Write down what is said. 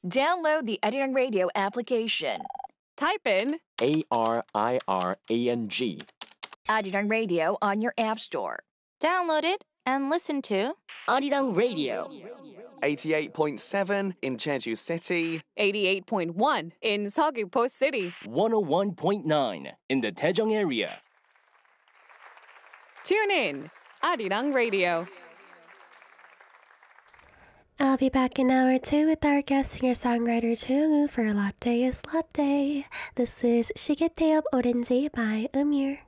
Download the Arirang Radio application. Type in ARIRANG. Arirang Radio on your app store. Download it and listen to Arirang Radio. 88.7 in Jeju City. 88.1 in Seogwipo City. 101.9 in the Daejeong area. Tune in, Arirang Radio. I'll be back in hour 2 with our guest singer-songwriter Jungwoo for Latte is Latte. This is 시계태엽 오렌지 by Umir.